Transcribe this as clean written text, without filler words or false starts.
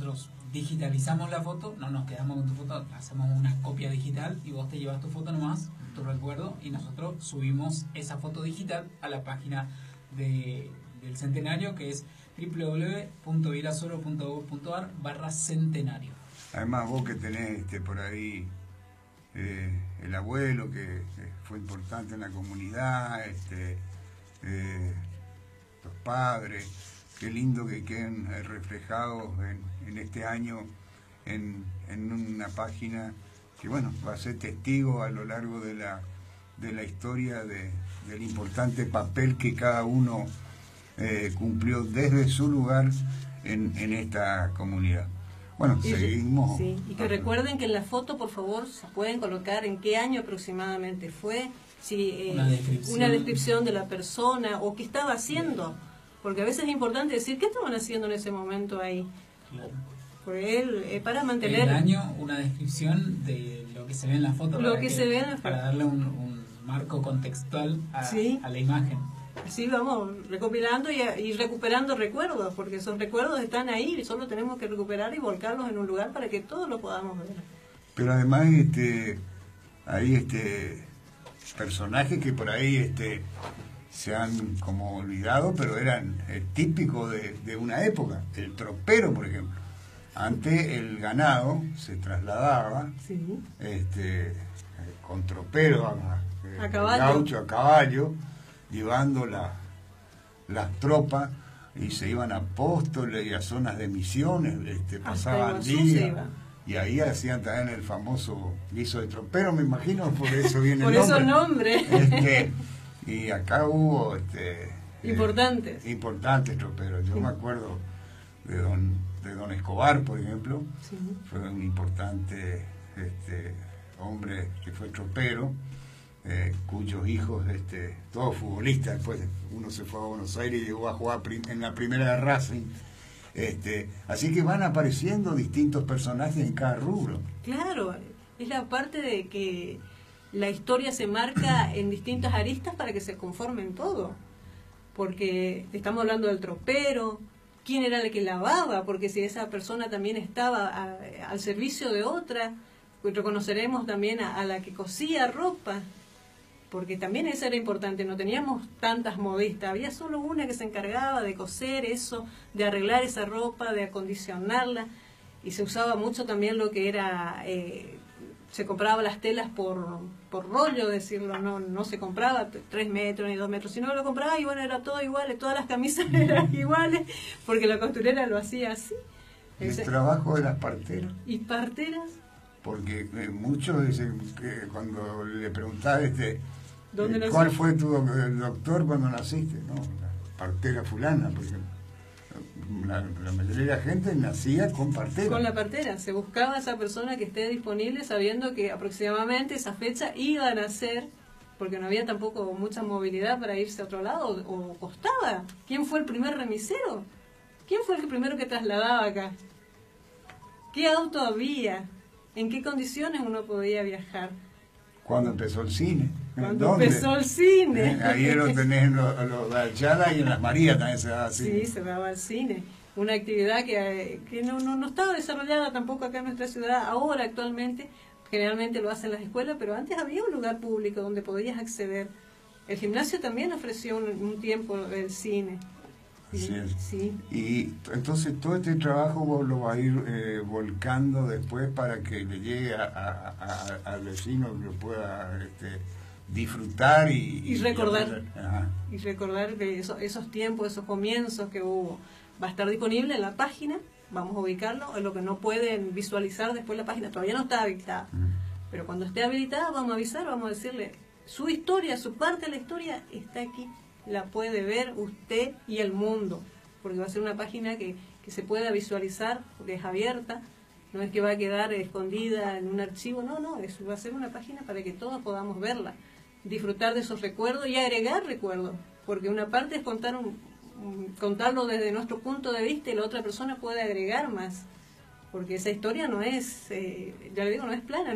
nosotros digitalizamos la foto, no nos quedamos con tu foto, hacemos una copia digital y vos te llevas tu foto nomás, tu recuerdo, y nosotros subimos esa foto digital a la página del centenario, que es www.virasoro.gov.ar/centenario. Además, vos que tenés por ahí el abuelo que fue importante en la comunidad, los padres, qué lindo que queden reflejados en este año en una página que, bueno, va a ser testigo a lo largo de la historia del importante papel que cada uno cumplió desde su lugar en esta comunidad. Bueno, seguimos. Sí, y que recuerden que en la foto, por favor, se pueden colocar en qué año aproximadamente fue, si una descripción de la persona o qué estaba haciendo, porque a veces es importante decir qué estaban haciendo en ese momento ahí. Claro. Por él, para mantener el año, una descripción de lo que se ve en la foto, para darle un marco contextual a la imagen. Así vamos recopilando y recuperando recuerdos, porque esos recuerdos están ahí y solo tenemos que recuperar y volcarlos en un lugar para que todos lo podamos ver. Pero además hay personajes que por ahí se han como olvidado, pero eran típicos de una época. El tropero, por ejemplo. Antes el ganado se trasladaba con tropero a caballo. Gaucho a caballo, llevando las tropas, y se iban a Apóstoles y a zonas de misiones, pasaban días, y ahí hacían también el famoso guiso de tropero, me imagino, por eso viene por el nombre. Por eso nombre. Y acá hubo importantes troperos. Yo me acuerdo de don Escobar, por ejemplo, fue un importante hombre que fue tropero, cuyos hijos, todos futbolistas. Después uno se fue a Buenos Aires y llegó a jugar en la primera de Racing. Así que van apareciendo distintos personajes en cada rubro. Claro, es la parte de que la historia se marca en distintas aristas para que se conformen todo. Porque estamos hablando del tropero, quién era el que lavaba, porque si esa persona también estaba al servicio de otra, pues reconoceremos también a la que cosía ropa, porque también eso era importante, no teníamos tantas modistas, había solo una que se encargaba de coser eso, de arreglar esa ropa, de acondicionarla, y se usaba mucho también lo que era, se compraba las telas por rollo, decirlo, no se compraba 3 metros ni 2 metros, sino que lo compraba y bueno, era todo igual, todas las camisas eran iguales, porque la costurera lo hacía así. El trabajo de las parteras. ¿Y parteras? Porque muchos dicen que cuando le preguntás ¿dónde ¿cuál fue tu doctor cuando naciste? No, la partera fulana, por ejemplo. La mayoría de la gente nacía con partera. Con la partera, se buscaba a esa persona que esté disponible sabiendo que aproximadamente esa fecha iban a ser, porque no había tampoco mucha movilidad para irse a otro lado, o costaba. ¿Quién fue el primer remisero? ¿Quién fue el primero que trasladaba acá? ¿Qué auto había? ¿En qué condiciones uno podía viajar? ¿Cuándo empezó el cine? ¿Cuándo empezó el cine? Ahí lo tenés en los de Alchala y en las Marías también se daba al cine. Sí, se daba al cine. Una actividad que no estaba desarrollada tampoco acá en nuestra ciudad. Ahora, actualmente, generalmente lo hacen las escuelas, pero antes había un lugar público donde podías acceder. El gimnasio también ofreció un tiempo el cine. Sí. Y entonces todo este trabajo vos lo vas a ir volcando después para que le llegue al vecino, que lo pueda disfrutar y recordar. Y recordar que esos tiempos, esos comienzos que hubo. Va a estar disponible en la página, vamos a ubicarlo, es lo que no pueden visualizar después la página, todavía no está habilitada. Pero cuando esté habilitada vamos a avisar, vamos a decirle, su historia, su parte de la historia está aquí. La puede ver usted y el mundo, porque va a ser una página que se pueda visualizar, porque es abierta, no es que va a quedar escondida en un archivo, no, eso va a ser una página para que todos podamos verla, disfrutar de esos recuerdos y agregar recuerdos, porque una parte es contarlo desde nuestro punto de vista y la otra persona puede agregar más, porque esa historia no es, ya le digo, no es plana.